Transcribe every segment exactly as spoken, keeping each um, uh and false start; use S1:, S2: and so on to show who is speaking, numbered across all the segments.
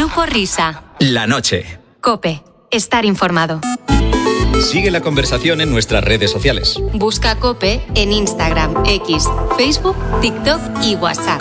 S1: Grupo Risa.
S2: La noche.
S1: COPE. Estar informado.
S2: Sigue la conversación en nuestras redes sociales.
S1: Busca COPE en Instagram, X, Facebook, TikTok y WhatsApp.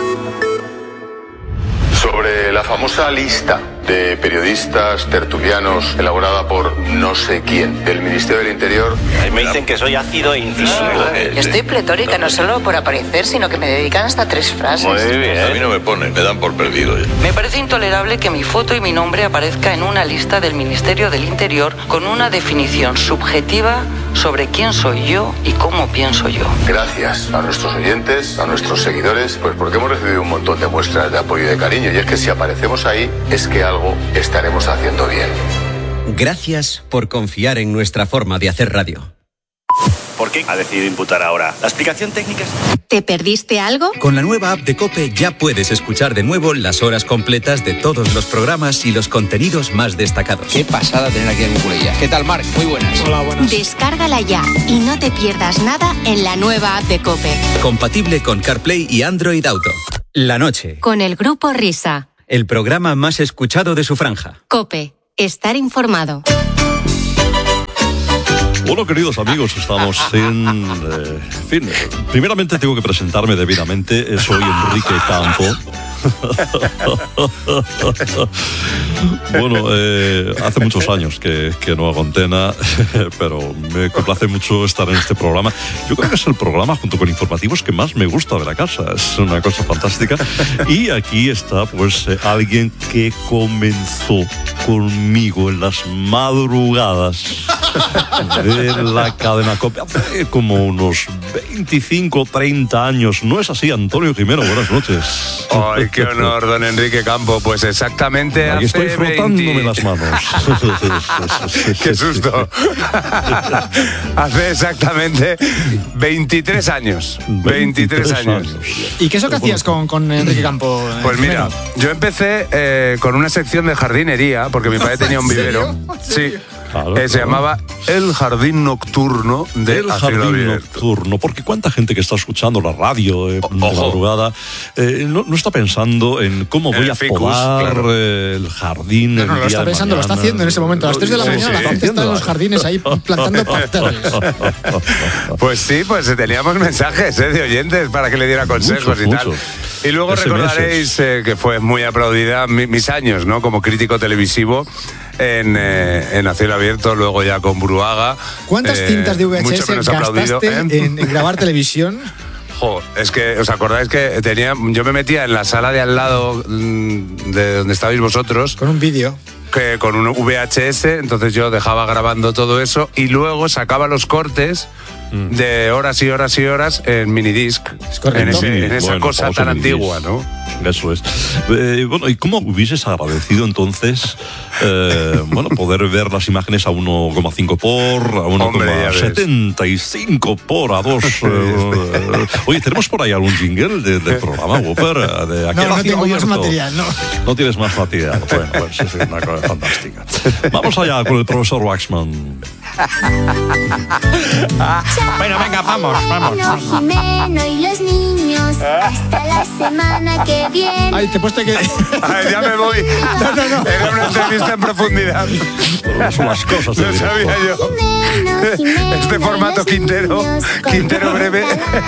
S3: Sobre la famosa lista de periodistas tertulianos elaborada por no sé quién del Ministerio del Interior.
S4: Me dicen que soy ácido e incisivo.
S5: Estoy pletórica, no solo por aparecer, sino que me dedican hasta tres frases.
S4: Muy bien.
S3: A mí no me ponen, me dan por perdido.
S5: Me parece intolerable que mi foto y mi nombre aparezca en una lista del Ministerio del Interior con una definición subjetiva sobre quién soy yo y cómo pienso yo.
S3: Gracias a nuestros oyentes, a nuestros seguidores, pues porque hemos recibido un montón de muestras de apoyo y de cariño. Y es que si aparecemos ahí, es que algo estaremos haciendo bien.
S2: Gracias por confiar en nuestra forma de hacer radio.
S4: ¿Por qué ha decidido imputar ahora? ¿La explicación técnica es...?
S1: ¿Te perdiste algo?
S2: Con la nueva app de COPE ya puedes escuchar de nuevo las horas completas de todos los programas y los contenidos más destacados.
S6: Qué pasada tener aquí a Nicolella. ¿Qué tal, Marc? Muy buenas.
S7: Hola, buenas.
S1: Descárgala ya y no te pierdas nada en la nueva app de COPE.
S2: Compatible con CarPlay y Android Auto. La noche.
S1: Con el Grupo Risa.
S2: El programa más escuchado de su franja.
S1: COPE. Estar informado.
S8: Bueno, queridos amigos, estamos en... Eh, en fin, primeramente tengo que presentarme debidamente. Soy Enrique Campo. Bueno, eh, hace muchos años que, que no hago antena, pero me complace mucho estar en este programa. Yo creo que es el programa, junto con informativos, que más me gusta de la casa. Es una cosa fantástica. Y aquí está, pues, eh, alguien que comenzó conmigo en las madrugadas de la cadena COPE hace como unos veinticinco, treinta años. ¿No es así, Antonio Jimeno? Buenas noches.
S9: ¡Ay, qué honor, don Enrique Campo! Pues exactamente
S8: Aquí
S9: hace
S8: estoy frotándome
S9: veinte...
S8: las manos.
S9: ¡Qué susto! Hace exactamente veintitrés años. veintitrés años.
S7: ¿Y qué es lo que hacías con, con Enrique Campo? eh,
S9: Pues mira,
S7: Jimeno?
S9: yo empecé eh, con una sección de jardinería, porque mi padre tenía un vivero.
S7: ¿En serio?
S9: Sí.
S8: Claro,
S9: Eh, se
S8: claro.
S9: llamaba El Jardín Nocturno de
S8: El
S9: A Cielo
S8: jardín
S9: Abierto.
S8: nocturno, porque cuánta gente que está escuchando la radio eh,
S9: O-
S8: de
S9: ojo.
S8: madrugada eh, no, no está pensando en cómo voy
S9: El
S8: a
S9: ficus,
S8: podar
S9: claro.
S8: eh, el jardín.
S7: No,
S8: el
S7: no, lo
S8: día
S7: está
S8: de
S7: pensando, lo está
S8: mañana.
S7: haciendo en ese momento. A las tres de la
S8: Sí,
S7: mañana
S8: sí,
S7: la
S8: sí.
S7: gente está en los jardines ahí plantando parterres.
S9: Pues sí, pues teníamos mensajes eh, de oyentes para que le diera consejos
S8: Muchos,
S9: y tal.
S8: muchos.
S9: Y luego
S8: S M S.
S9: recordaréis eh, que fue muy aplaudida mi- mis años, ¿no? Como crítico televisivo en, eh, en A Cielo Abierto, luego ya con Bruaga.
S7: ¿Cuántas
S9: Eh,
S7: cintas de
S9: mucho
S7: V H S
S9: menos aplaudido,
S7: gastaste
S9: ¿eh?
S7: en, en grabar televisión?
S9: Jo, es que, ¿os acordáis que tenía, yo me metía en la sala de al lado mm, de donde estabais vosotros?
S7: Con un vídeo.
S9: Que con un V H S, entonces yo dejaba grabando todo eso y luego sacaba los cortes mm. de horas y horas y horas en minidisc.
S7: Es correcto.
S9: En, ese- en esa
S8: Bueno,
S9: cosa
S8: famoso
S9: tan
S8: minidisc.
S9: antigua, ¿no?
S8: Eso es. Eh, bueno, ¿y cómo hubieses agradecido entonces eh, bueno, poder ver las imágenes a uno coma cinco por, a uno
S9: Hombre, ya
S8: coma
S9: ves.
S8: setenta y cinco por, a dos? Eh, oye, ¿tenemos por ahí algún jingle de- del programa, Whopper? De aquí
S7: No,
S8: a
S7: no
S8: Cielo
S7: tengo más
S8: Abierto.
S7: material, no.
S8: No tienes más material. Bueno, pues es una cosa fantástica. Vamos allá con el profesor Waxman.
S10: Bueno, venga, vamos, vamos.
S11: Jimeno y los niños hasta la semana que viene.
S7: Ay, te he puesto que...
S9: Ay, ya me voy.
S7: No, no, no.
S9: Era una entrevista en profundidad.
S8: Bueno, son las cosas del
S9: Lo
S8: directo.
S9: sabía yo.
S11: Jimeno, Jimeno
S9: Este
S11: y
S9: formato
S11: los
S9: Quintero,
S11: niños
S9: Quintero breve.